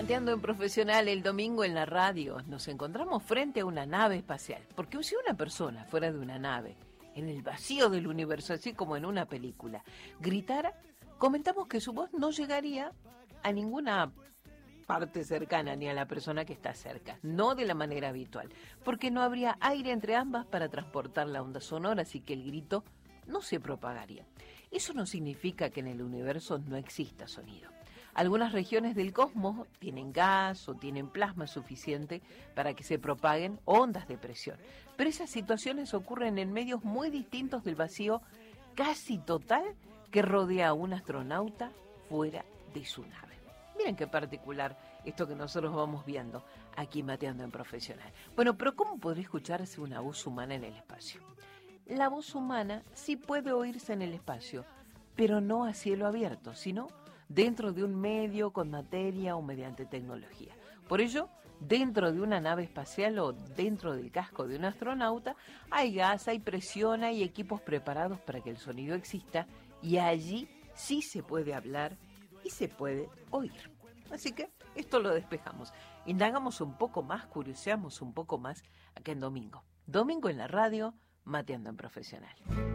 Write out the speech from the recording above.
Mateando en Profesional el domingo en la radio nos encontramos frente a una nave espacial, porque si una persona fuera de una nave, en el vacío del universo, así como en una película, gritara, comentamos que su voz no llegaría a ninguna parte cercana ni a la persona que está cerca, no de la manera habitual, porque no habría aire entre ambas para transportar la onda sonora, así que el grito no se propagaría. Eso no significa que en el universo no exista sonido. Algunas regiones del cosmos tienen gas o tienen plasma suficiente para que se propaguen ondas de presión, pero esas situaciones ocurren en medios muy distintos del vacío casi total que rodea a un astronauta fuera de su nave. Miren qué particular esto que nosotros vamos viendo aquí Mateando en Profesional. Bueno, pero ¿cómo podría escucharse una voz humana en el espacio? La voz humana sí puede oírse en el espacio, pero no a cielo abierto, sino dentro de un medio con materia o mediante tecnología. Por ello, dentro de una nave espacial o dentro del casco de un astronauta, hay gas, hay presión, hay equipos preparados para que el sonido exista y allí sí se puede hablar y se puede oír. Así que esto lo despejamos. Indagamos un poco más, curioseamos un poco más acá en domingo. Domingo en la radio, Mateando en Profesional.